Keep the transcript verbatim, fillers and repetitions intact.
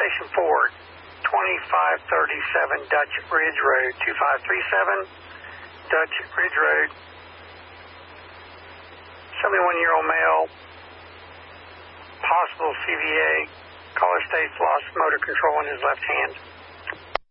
Citation Ford, twenty-five thirty-seven Dutch Ridge Road, two five three seven Dutch Ridge Road. seventy-one-year-old male, possible C V A. Caller states lost motor control in his left hand.